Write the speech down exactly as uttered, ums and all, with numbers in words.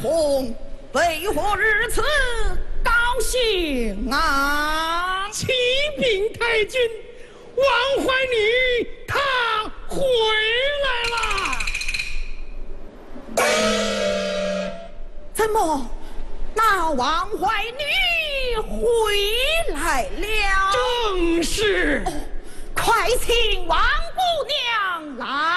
红，为何如此高兴啊？ 启禀太君，王怀女她回来了。 怎么，那王怀女回来了？ 正是。 哦，快请王姑娘来。